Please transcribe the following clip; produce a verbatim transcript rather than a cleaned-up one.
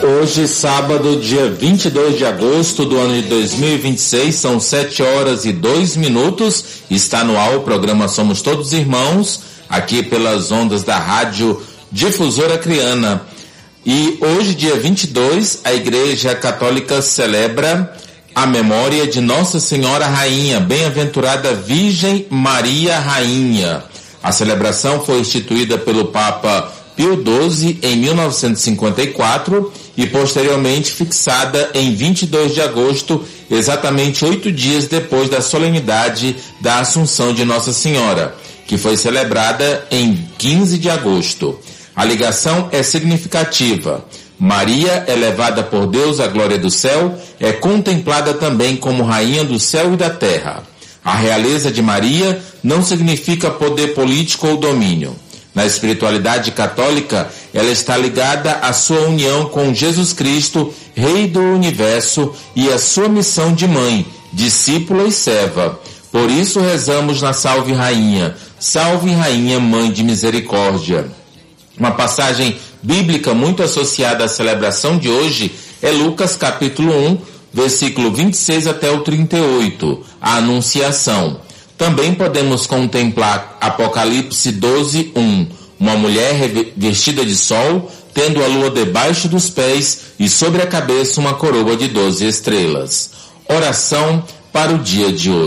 Hoje, sábado, dia vinte e dois de agosto do ano de dois mil e vinte e seis, são sete horas e dois minutos. Está no ar o programa Somos Todos Irmãos, aqui pelas ondas da Rádio Difusora Acreana. E hoje, dia vinte e dois, a Igreja Católica celebra a memória de Nossa Senhora Rainha, Bem-aventurada Virgem Maria Rainha. A celebração foi instituída pelo Papa Pio doze em mil novecentos e cinquenta e quatro e posteriormente fixada em vinte e dois de agosto, exatamente oito dias depois da solenidade da Assunção de Nossa Senhora, que foi celebrada em quinze de agosto. A ligação é significativa. Maria, elevada por Deus à glória do céu, é contemplada também como rainha do céu e da terra. A realeza de Maria não significa poder político ou domínio. Na espiritualidade católica, ela está ligada à sua união com Jesus Cristo, Rei do Universo, e à sua missão de mãe, discípula e serva. Por isso rezamos na Salve Rainha, Salve Rainha, Mãe de Misericórdia. Uma passagem bíblica muito associada à celebração de hoje é Lucas capítulo um, versículo vinte e seis até o trinta e oito, a Anunciação. Também podemos contemplar Apocalipse doze, um, uma mulher vestida de sol, tendo a lua debaixo dos pés e sobre a cabeça uma coroa de doze estrelas. Oração para o dia de hoje.